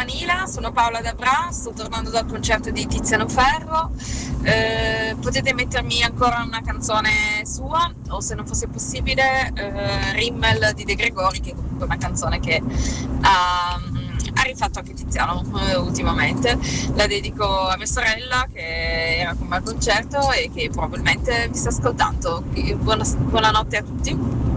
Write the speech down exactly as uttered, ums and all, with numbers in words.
Manila, sono Paola Dabra, sto tornando dal concerto di Tiziano Ferro. Eh, potete mettermi ancora una canzone sua, o se non fosse possibile eh, Rimmel di De Gregori, che è comunque una canzone che ha, ha rifatto anche Tiziano eh, ultimamente. La dedico a mia sorella che era con me al concerto e che probabilmente mi sta ascoltando. Buona, buonanotte a tutti.